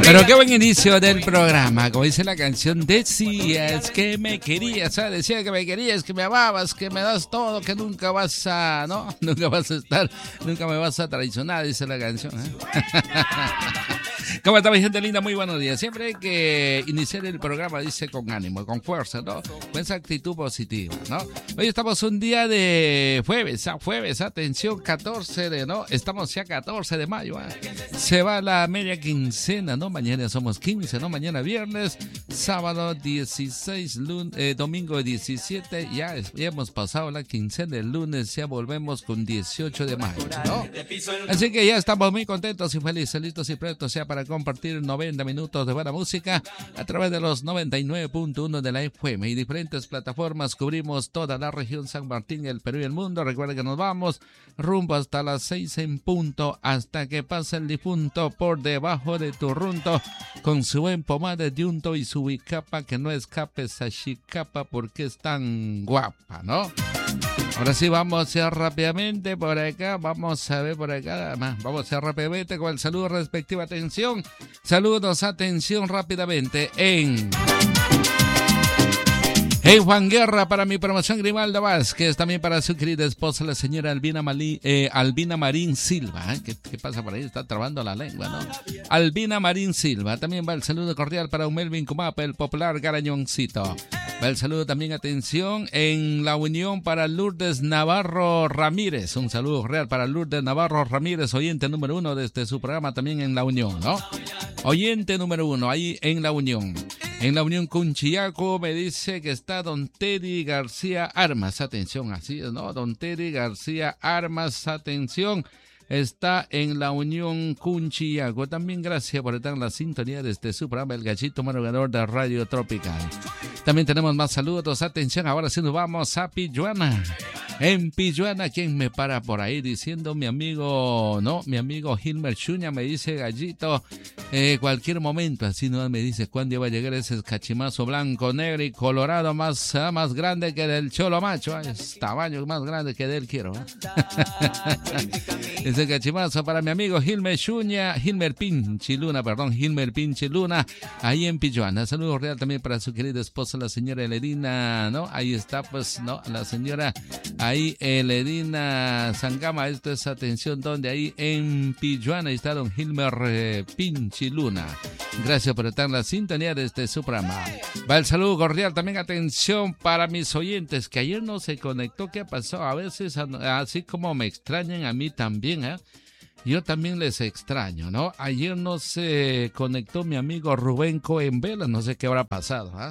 Pero qué buen inicio del programa, como dice la canción, decías que me querías, ¿sabes? Decía que me querías, que me amabas, que me das todo, que nunca vas a, ¿no? Nunca vas a estar, nunca me vas a traicionar, dice la canción, ¿eh? ¿Cómo está mi gente linda? Muy buenos días. Siempre hay que iniciar el programa, dice, con ánimo, con fuerza, ¿no? Con esa actitud positiva, ¿no? Hoy estamos un día de jueves, atención, 14 de, ¿no? Estamos ya 14 de mayo, ¿eh? Se va la media quincena, ¿no? Mañana somos 15, ¿no? Mañana viernes, sábado 16, domingo 17, ya hemos pasado la quincena, el lunes ya volvemos con 18 de mayo, ¿no? Así que ya estamos muy contentos y felices, listos y prestos ya para compartir 90 minutos de buena música a través de los 99.1 de la FM y diferentes plataformas. Cubrimos toda la región San Martín, el Perú y el mundo. Recuerda que nos vamos rumbo hasta las 6 en punto, hasta que pase el difunto por debajo de tu runto con su buen pomade de unto y su bicapa, que no escape esa chicapa porque es tan guapa, ¿no? Ahora sí, vamos a ir rápidamente por acá, vamos a ver por acá, vamos a ir rápidamente con el saludo respectivo, atención, saludos, atención rápidamente en Juan Guerra, para mi promoción Grimaldo Vázquez, también para su querida esposa, la señora Albina Marín Silva. ¿Qué pasa por ahí? Está trabando la lengua, ¿no? Albina Marín Silva. También va el saludo cordial para un Melvin Cumapa, el popular Garañoncito. Va el saludo también, atención, en La Unión para Lourdes Navarro Ramírez. Un saludo cordial para Lourdes Navarro Ramírez, oyente número 1 desde su programa también en La Unión, ¿no? Oyente número 1, ahí en La Unión. En La Unión Cunchillaco me dice que está don Teddy García Armas. Atención, así es, ¿no? Don Teddy García Armas, atención. Está en La Unión Cunchillaco. También gracias por estar en la sintonía desde su programa El Gallito Madrugador de Radio Tropical. También tenemos más saludos. Atención, ahora sí nos vamos a Pilluana. En Pilluana, ¿quién me para por ahí diciendo? Mi amigo, ¿no? Mi amigo Gilmer Chuña me dice, Gallito, cualquier momento, así no me dice cuándo iba a llegar ese cachimazo blanco, negro y colorado más grande que del Cholo Macho. Es tamaño más grande que del quiero. Ese cachimazo para mi amigo Gilmer Pinche Luna, ahí en Pilluana. Saludos real también para su querida esposa, la señora Eledina, ¿no? Ahí está, pues, ¿no? La señora ahí, Eledina Sangama. Esto es, atención, donde ahí en Pilluana está don Gilmer Pinche Luna. Gracias por estar en la sintonía de este su programa. Va el saludo cordial también, atención, para mis oyentes que ayer no se conectó. ¿Qué pasó? A veces, así como me extrañan a mí también, ¿eh? Yo también les extraño, ¿no? Ayer no se conectó mi amigo Rubén Cohen Vela, no sé qué habrá pasado, ¿ah?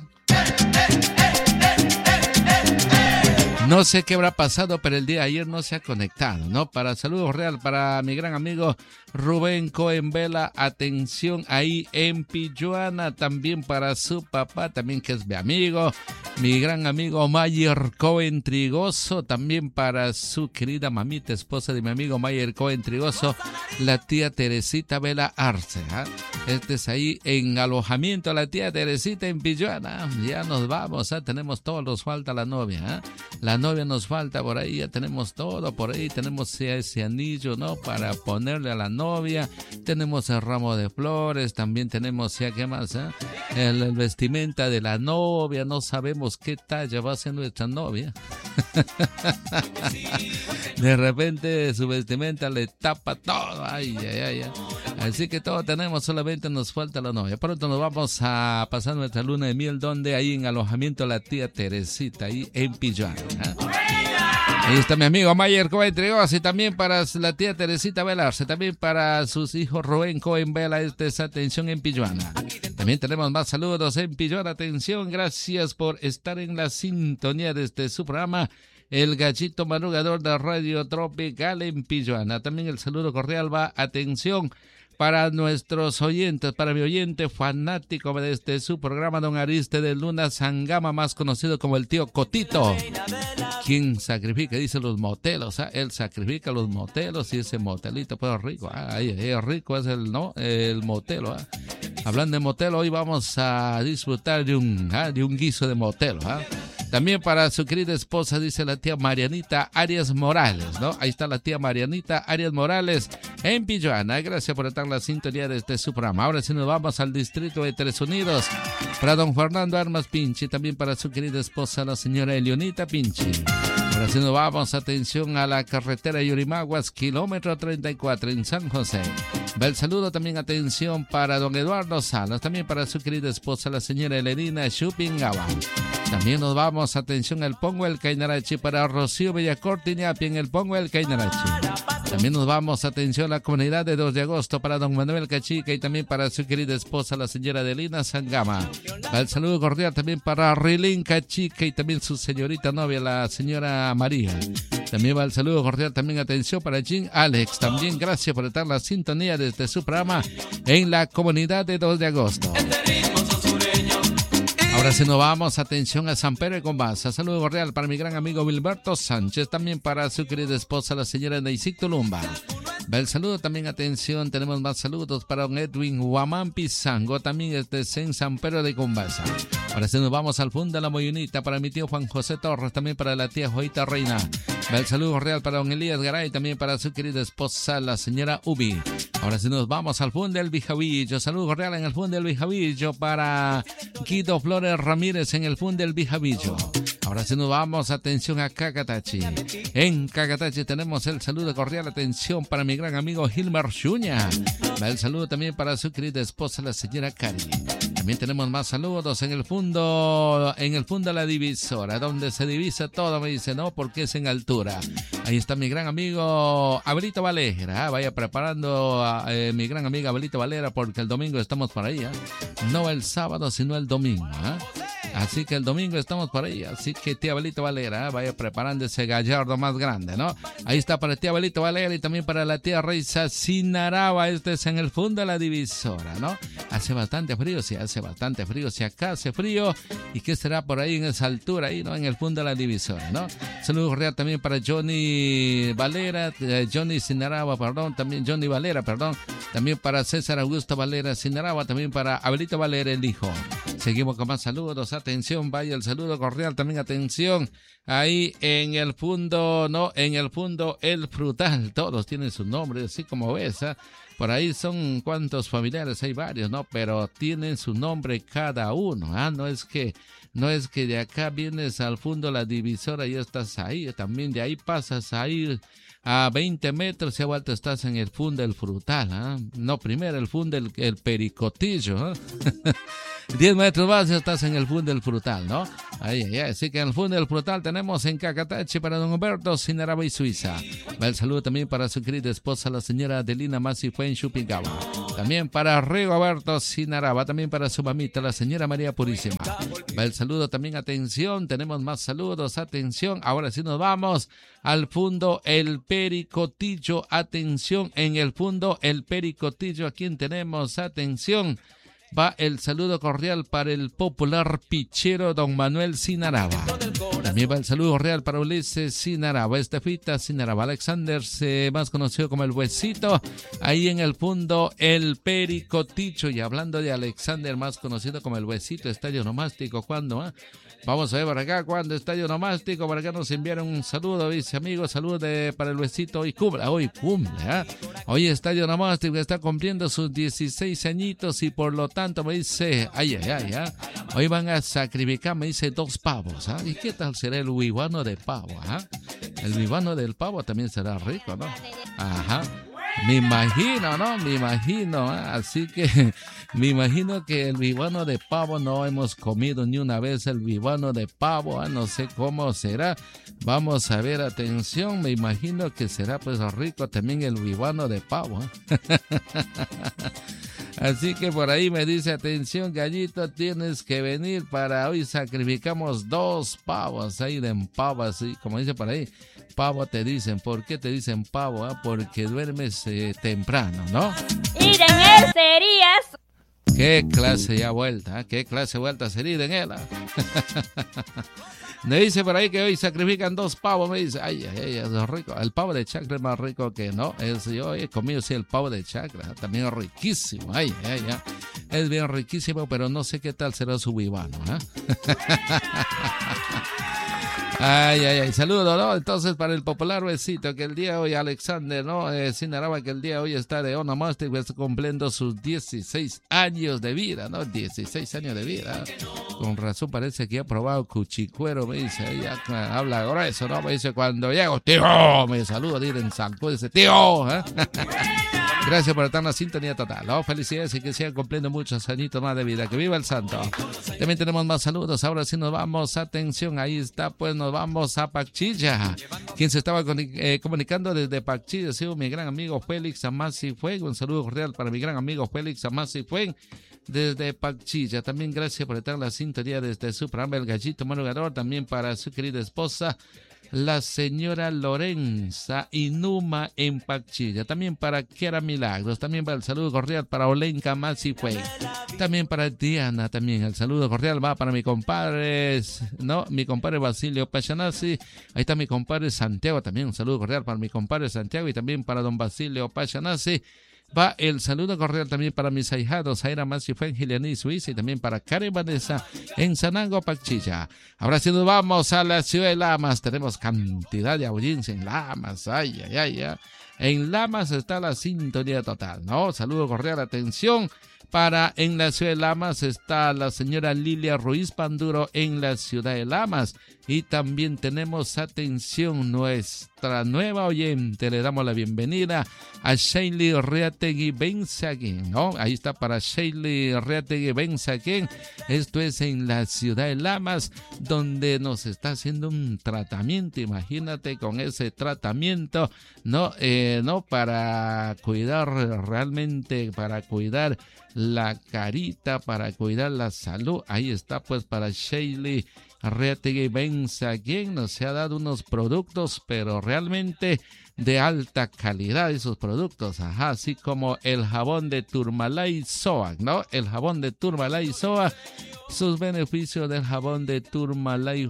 No sé qué habrá pasado, pero el día de ayer no se ha conectado, ¿no? Para saludos real para mi gran amigo Rubén Cohen Vela, atención, ahí en Pilluana, también para su papá, también que es mi gran amigo Mayer Cohen Trigoso, también para su querida mamita, esposa de mi amigo Mayer Cohen Trigoso, la tía Teresita Vela Arce, ¿eh? Este es ahí en alojamiento, la tía Teresita en Pilluana. Ya nos vamos, ¿eh? Tenemos todo, nos falta la novia, ¿eh? La novia nos falta por ahí, ya tenemos todo por ahí, tenemos ese anillo, ¿no? Para ponerle a la novia, tenemos el ramo de flores, también tenemos, ya, ¿qué más? El vestimenta de la novia, no sabemos qué talla va a ser nuestra novia. De repente su vestimenta le tapa todo, ay. Así que todo tenemos, solamente nos falta la novia. Pronto nos vamos a pasar nuestra luna de miel, donde ahí en alojamiento la tía Teresita, ahí en Pilluana, ¿eh? Ahí está mi amigo Mayer Cohen Trigoso, y también para la tía Teresita Velarse, también para sus hijos Rubén Cohen Vela, esa atención en Pilluana. También tenemos más saludos en Pilluana, atención, gracias por estar en la sintonía de este su programa, El Gallito Madrugador de Radio Tropical en Pilluana. También el saludo cordial va, atención, para nuestros oyentes, para mi oyente fanático de este su programa, don Ariste de Luna Sangama, más conocido como el tío Cotito, quien sacrifica, dice, los motelos, ¿eh? Él sacrifica los motelos y ese motelito, pues rico, rico es el motelo, ¿eh? Hablando de motelo, hoy vamos a disfrutar de un guiso de motelo, ¿eh? También para su querida esposa, dice la tía Marianita Arias Morales, ¿no? Ahí está la tía Marianita Arias Morales en Pilloana. Gracias por estar en la sintonía de este su programa. Ahora sí nos vamos al distrito de Tres Unidos. Para don Fernando Armas Pinchi, también para su querida esposa, la señora Elionita Pinchi. Ahora sí nos vamos, atención a la carretera Yurimaguas, kilómetro 34 en San José. Va el saludo también, atención, para don Eduardo Salas, también para su querida esposa, la señora Elenina Chupingawa. También nos vamos, atención, al Pongo El Cainarachi para Rocío Bellacortiñapi en el Pongo El Cainarachi. También nos vamos, atención, a la comunidad de 2 de agosto para don Manuel Cachica y también para su querida esposa, la señora Adelina Sangama. Va el saludo cordial también para Rilín Cachica y también su señorita novia, la señora María. También va el saludo cordial también, atención, para Jean Alex. También gracias por estar en la sintonía desde su programa en la comunidad de 2 de agosto. Ahora sí nos vamos, atención, a San Pedro de Combasa. Saludo cordial para mi gran amigo Wilberto Sánchez, también para su querida esposa, la señora Neisy Tulumba. Va el saludo también, atención, tenemos más saludos para don Edwin Huamán Pizango, también desde en San Pedro de Combasa. Ahora sí nos vamos al Funda La Moyunita para mi tío Juan José Torres, también para la tía Joita Reina. Va el saludo real para don Elías Garay, también para su querida esposa, la señora Ubi. Ahora sí nos vamos al Funda El Bijavillo. Saludo real en el Funda El Bijavillo para Guido Flores Ramírez en el Funda El Bijavillo. Ahora sí nos vamos, atención, a Cacatachi. En Cacatachi tenemos el saludo cordial, atención, para mi gran amigo Gilmar Xuña. Va el saludo también para su querida esposa, la señora Cari. También tenemos más saludos en el Fundo La Divisora, donde se divisa todo, me dice, ¿no? Porque es en altura. Ahí está mi gran amigo Abelito Valera. Vaya preparando a mi gran amiga Abelito Valera, porque el domingo estamos por ahí, ¿eh? No el sábado, sino el domingo, ¿eh? Así que el domingo estamos por ahí. Así que tía Abelito Valera, vaya preparando ese gallardo más grande, ¿no? Ahí está para tía Abelito Valera y también para la tía Reisa Sinaraba. Este es en el Fundo La Divisora, ¿no? Hace bastante frío, sí, hace bastante frío. Si acá hace frío, ¿y qué será por ahí en esa altura ahí, ¿no? En el Fundo La Divisora, ¿no? Saludos real también para Johnny Valera, Johnny Sinaraba, perdón, también Johnny Valera, perdón. También para César Augusto Valera Sinaraba, también para Abelito Valera, el hijo. Seguimos con más saludos, atención, vaya el saludo cordial, también atención, ahí en el Fundo, ¿no? En el Fundo El Frutal, todos tienen su nombre, así como ves, ¿eh? Por ahí son cuantos familiares, hay varios, ¿no? Pero tienen su nombre cada uno, ¿ah? No es que de acá vienes al Fundo La Divisora y estás ahí, también de ahí pasas a ir a 20 metros y a vuelta estás en el Fundo El Frutal, ¿ah? No, primero el Fundo el Pericotillo, ¿eh? 10 metros más y estás en el Fundo El Frutal, ¿no? Ahí, así que en el Fundo El Frutal tenemos en Cacatache para don Humberto Sinaraba y Suiza. Va el saludo también para su querida esposa, la señora Adelina Masi fue en Chupingawa. También para Rigoberto Sinaraba, también para su mamita, la señora María Purísima. Va el saludo también, atención, tenemos más saludos, atención. Ahora sí nos vamos al Fundo El Pericotillo, atención, en el Fundo El Pericotillo, ¿a quién tenemos? Atención. Va el saludo cordial para el popular pichero don Manuel Sinaraba. También va el saludo real para Ulises Sinaraba, Estefita Sinaraba, Alexander, más conocido como el Huesito, ahí en el Fundo El Pericotillo. Y hablando de Alexander, más conocido como el Huesito, estadio nomástico, ¿cuándo? Vamos a ver por acá, cuando estadio nomástico, por acá nos enviaron un saludo, dice amigo, saludo para el Huesito, hoy cumple, ¿eh? Hoy estadio nomástico está cumpliendo sus 16 añitos y por lo tanto me dice, hoy van a sacrificar, me dice, 2 pavos, ¿ah? ¿Y qué tal será el huihuano de pavo, ah? El huihuano del pavo también será rico, ¿no? Ajá. Me imagino, ¿no? Me imagino, ¿eh? Así que me imagino que el vihuano de pavo no hemos comido ni una vez el vihuano de pavo, ¿eh? No sé cómo será. Vamos a ver, atención, me imagino que será pues rico también el vihuano de pavo, ¿eh? Así que por ahí me dice, atención gallito, tienes que venir para hoy sacrificamos 2 pavos ahí de pavo, así como dice por ahí. Pavo te dicen, ¿por qué te dicen pavo? Porque duermes temprano, ¿no? Y de él serías. ¿Qué clase ya vuelta? ¿Eh? ¿Qué clase vuelta sería de él? Me dice por ahí que hoy sacrifican 2 pavos, me dice, ay, es rico. El pavo de chacra es más rico que no. Yo he comido sí el pavo de chacra, también es riquísimo, es bien riquísimo, pero no sé qué tal será su vihuano, ¿eh? Ay, saludo, ¿no? Entonces, para el popular besito, que el día de hoy, Alexander, ¿no? Sinaraba que el día de hoy está de onomástico, pues, cumpliendo sus 16 años de vida, ¿no? 16 años de vida. Con razón parece que ha probado cuchicuero, me dice, ella habla grueso, ¿no? Me dice, cuando llego, tío, me saluda, dice en Sanco, dice, tío, ¿eh? Gracias por estar en la sintonía total, ¿no? Felicidades y que sigan cumpliendo muchos añitos más de vida. ¡Que viva el santo! También tenemos más saludos. Ahora sí nos vamos. Atención, ahí está, pues nos vamos a Pacchilla. Quien se estaba comunicando desde Pacchilla ha sido mi gran amigo Félix Amasi Fue. Un saludo cordial para mi gran amigo Félix Amasi Fue desde Pacchilla. También gracias por estar en la sintonía desde su programa El Gallito Madrugador. También para su querida esposa, la señora Lorenza Inuma en Pacchilla. También para Kiara Milagros. También para el saludo cordial para Olenka Masi Fue. También para Diana. También el saludo cordial va para mi compadre, ¿no? Mi compadre Basilio Pachanasi. Ahí está mi compadre Santiago. También un saludo cordial para mi compadre Santiago y también para don Basilio Pachanasi. Va el saludo cordial también para mis ahijados, Zaira Masi Fue en Gilianí, Suiza, y también para Karen Vanessa en Sanango, Pacchilla. Ahora sí nos vamos a la ciudad de Lamas. Tenemos cantidad de audiencia en Lamas. Ay. En Lamas está la sintonía total, ¿no? Saludo cordial, atención. En la ciudad de Lamas está la señora Lilia Ruiz Panduro en la ciudad de Lamas. Y también tenemos, atención, nuestra nueva oyente. Le damos la bienvenida a Sheili Reategui Benzaquén, ¿no? Ahí está para Sheili Reategui Benzaquén. Esto es en la ciudad de Lamas, donde nos está haciendo un tratamiento. Imagínate con ese tratamiento, ¿no? Para cuidar realmente, para cuidar la carita, para cuidar la salud. Ahí está, pues, para Sheili Reategui Benzaquén. Nos ha dado unos productos, pero realmente de alta calidad esos productos, así como el jabón de Turmalay Soa, ¿no? El jabón de Turmalay Soa, sus beneficios del jabón de Turmalay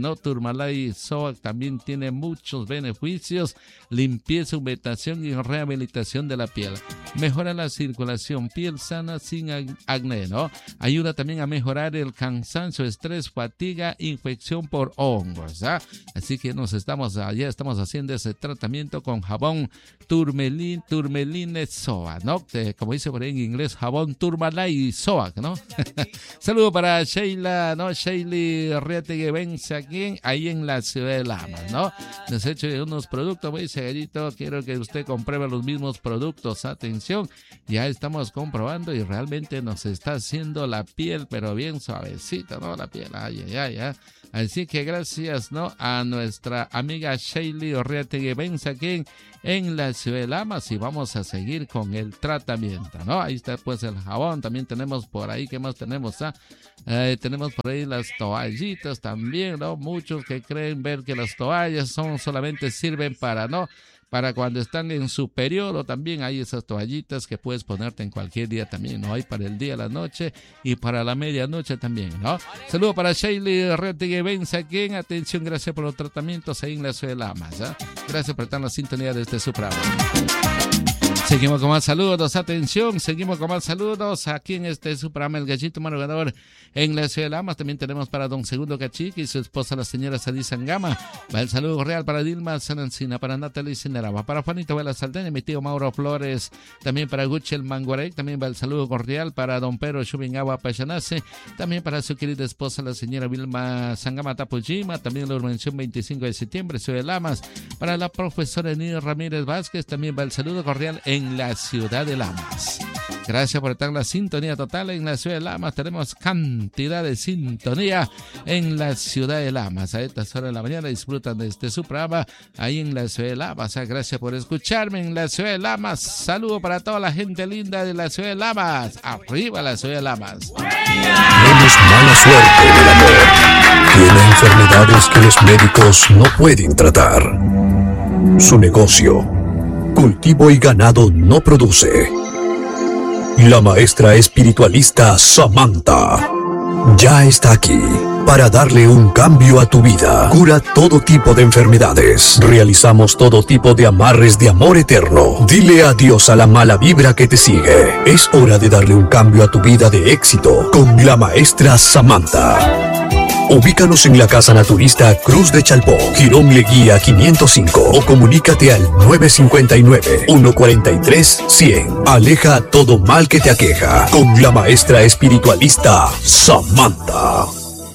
Soa también tiene muchos beneficios: limpieza, humectación y rehabilitación de la piel, mejora la circulación, piel sana sin acné, ¿no? Ayuda también a mejorar el cansancio, estrés, fatiga, infección por hongos, ¿ah? Así que ya estamos haciendo ese tratamiento con jabón Turmaline Soa, ¿no? Como dice por ahí en inglés, jabón Turmalay Soa, ¿no? Saludo para Sheila, ¿no? Sheili Reategui Benzaquén, ahí en la ciudad de Lamas, ¿no? Les he hecho unos productos, muy seguidito, quiero que usted compruebe los mismos productos. Atención, ya estamos comprobando y realmente nos está haciendo la piel, pero bien suavecita, ¿no? La piel, ay. Así que gracias, ¿no? A nuestra amiga Sheili Reategui Benzaquén en la ciudad de Lamas, y vamos a seguir con el tratamiento, ¿no? Ahí está pues el jabón. También tenemos por ahí, ¿qué más tenemos? Tenemos por ahí las toallitas también, ¿no? Muchos que creen ver que las toallas solamente sirven para cuando están en su periodo. También hay esas toallitas que puedes ponerte en cualquier día también, ¿no? Hay para el día, la noche y para la medianoche también, ¿no? Saludo para Sheili Reategui Benzaquén. Atención, gracias por los tratamientos ahí en la ciudad de Lamas, ¿eh? Gracias por estar en la sintonía de este su programa. Seguimos con más saludos, atención, seguimos con más saludos aquí en este su programa El Gallito Madrugador en la ciudad de Lamas. También tenemos para don Segundo Cachique y su esposa la señora Sadí Sangama. Va el saludo real para Dilma Sanancina, para Natalie Cineraba, para Juanito Vela Saldaña, mi tío Mauro Flores, también para Guchi el Manguarek. También va el saludo cordial para don Pedro Chubingagua Pachanase, también para su querida esposa la señora Vilma Sangama Tapujima, también la mención 25 de septiembre, ciudad de Lamas. Para la profesora Enid Ramírez Vázquez, también va el saludo cordial en la ciudad de Lamas. Gracias por estar en la sintonía total en la ciudad de Lamas. Tenemos cantidad de sintonía en la ciudad de Lamas. A estas horas de la mañana disfrutan de su programa ahí en la ciudad de Lamas. Gracias por escucharme en la ciudad de Lamas. Saludo para toda la gente linda de la ciudad de Lamas. Arriba la ciudad de Lamas. Menos mala suerte en el amor. Tiene enfermedades que los médicos no pueden tratar. Su negocio, cultivo y ganado, no produce. La maestra espiritualista Samantha ya está aquí para darle un cambio a tu vida. Cura todo tipo de enfermedades. Realizamos todo tipo de amarres de amor eterno. Dile adiós a la mala vibra que te sigue. Es hora de darle un cambio a tu vida de éxito con la maestra Samantha. Ubícanos en la Casa Naturista Cruz de Chalpó, Girón Leguía 505 o comunícate al 959-143-100. Aleja todo mal que te aqueja con la maestra espiritualista Samantha.